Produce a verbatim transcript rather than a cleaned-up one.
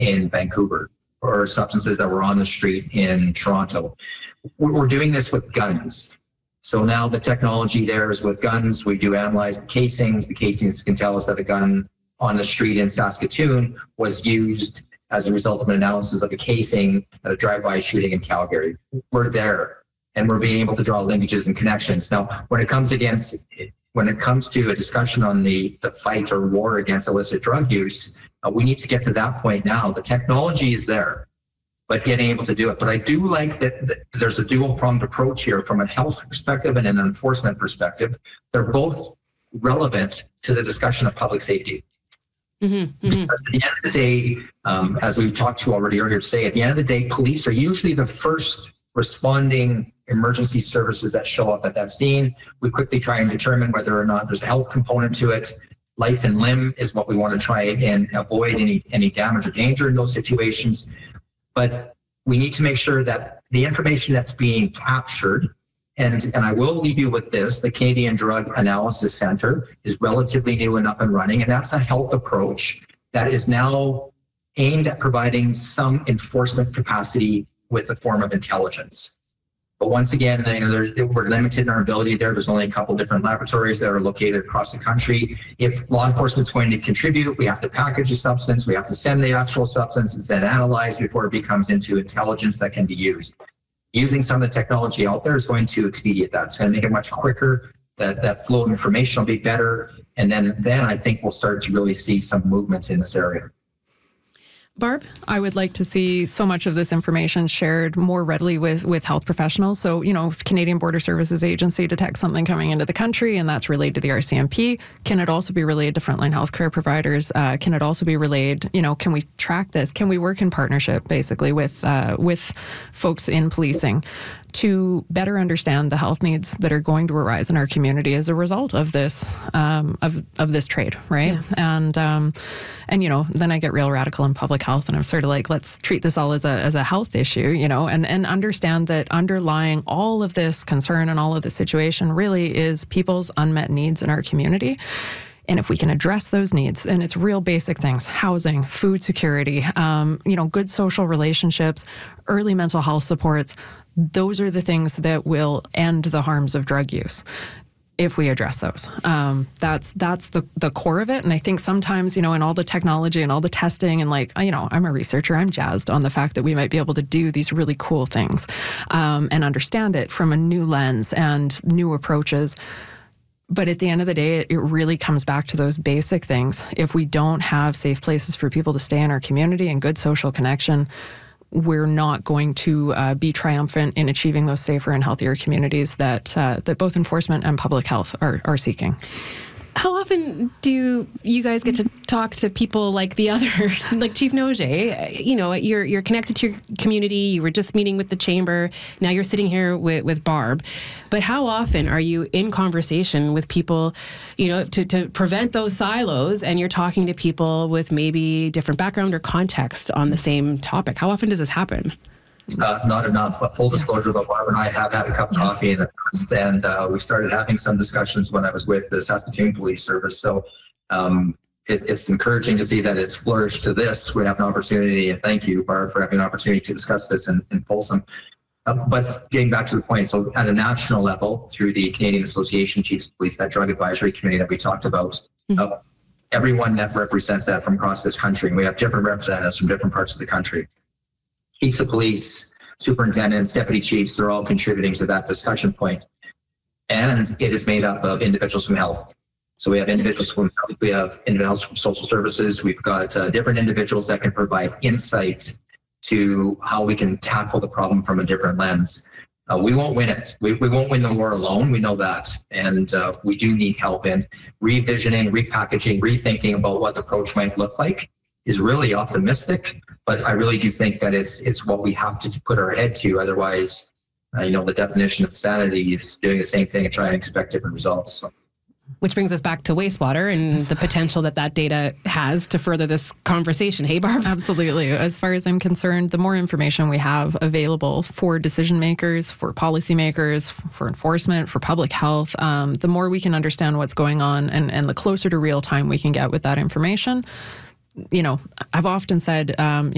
in Vancouver or substances that were on the street in Toronto. We're doing this with guns. So now the technology there is with guns. We do analyze the casings. The casings can tell us that a gun on the street in Saskatoon was used as a result of an analysis of a casing at a drive-by shooting in Calgary. We're there, and we're being able to draw linkages and connections. Now, when it comes against, when it comes to a discussion on the, the fight or war against illicit drug use, uh, we need to get to that point now. The technology is there, but getting able to do it. But I do like that, that there's a dual-pronged approach here from a health perspective and an enforcement perspective. They're both relevant to the discussion of public safety. Mm-hmm, mm-hmm. At the end of the day, um, as we talked to already earlier today, at the end of the day, police are usually the first responding emergency services that show up at that scene. We quickly try and determine whether or not there's a health component to it. Life and limb is what we want to try and avoid any, any damage or danger in those situations. But we need to make sure that the information that's being captured, and, and I will leave you with this, the Canadian Drug Analysis Center is relatively new and up and running, and that's a health approach that is now aimed at providing some enforcement capacity with a form of intelligence. But once again, you know, there's, we're limited in our ability there. There's only a couple different laboratories that are located across the country. If law enforcement is going to contribute, we have to package the substance, we have to send the actual substance, it's then analyzed before it becomes into intelligence that can be used. Using some of the technology out there is going to expedite that. It's going to make it much quicker. That, that flow of information will be better. And then, then I think we'll start to really see some movement in this area. Barb? I would like to see so much of this information shared more readily with, with health professionals. So, you know, if Canadian Border Services Agency detects something coming into the country and that's relayed to the R C M P, can it also be relayed to frontline healthcare providers? Uh, can it also be relayed, you know, can we track this? Can we work in partnership basically with, uh, with folks in policing to better understand the health needs that are going to arise in our community as a result of this um, of of this trade, right? Yeah. And um, and you know, then I get real radical in public health, and I'm sort of like, let's treat this all as a as a health issue, you know, and and understand that underlying all of this concern and all of this situation really is people's unmet needs in our community. And if we can address those needs, and it's real basic things, housing, food security, um, you know, good social relationships, early mental health supports, those are the things that will end the harms of drug use if we address those. Um, that's that's the, the core of it. And I think sometimes, you know, in all the technology and all the testing and like, you know, I'm a researcher, I'm jazzed on the fact that we might be able to do these really cool things um, and understand it from a new lens and new approaches. But at the end of the day, it, it really comes back to those basic things. If we don't have safe places for people to stay in our community and good social connection, we're not going to uh, be triumphant in achieving those safer and healthier communities that uh, that both enforcement and public health are, are seeking. How often do you guys get to talk to people like the other, like Chief Noje? You know, you're you're connected to your community. You were just meeting with the chamber. Now you're sitting here with, with Barb. But how often are you in conversation with people, you know, to, to prevent those silos, and you're talking to people with maybe different background or context on the same topic? How often does this happen? Uh, not enough. Full disclosure, though, Barb and I have had a cup of yes. coffee in the past, and uh, we started having some discussions when I was with the Saskatoon Police Service. So um, it, it's encouraging to see that it's flourished to this. We have an opportunity, and thank you, Barb, for having an opportunity to discuss this in, in Folsom. Uh, but getting back to the point, so at a national level, through the Canadian Association Chiefs of Police, that drug advisory committee that we talked about, mm-hmm. uh, everyone that represents that from across this country, and we have different representatives from different parts of the country. Chiefs of police, superintendents, deputy chiefs, they're all contributing to that discussion point. And it is made up of individuals from health. So we have individuals from health, we have individuals from social services, we've got uh, different individuals that can provide insight to how we can tackle the problem from a different lens. Uh, we won't win it. We, we won't win the war alone. We know that. And uh, we do need help in revisioning, repackaging, rethinking about what the approach might look like. Is really optimistic, but I really do think that it's it's what we have to put our head to. Otherwise, uh, you know, the definition of sanity is doing the same thing and trying to expect different results. So. Which brings us back to wastewater and the potential that that data has to further this conversation. Hey, Barb? Absolutely. As far as I'm concerned, the more information we have available for decision makers, for policymakers, for enforcement, for public health, um, the more we can understand what's going on and, and the closer to real time we can get with that information. You know, I've often said, um,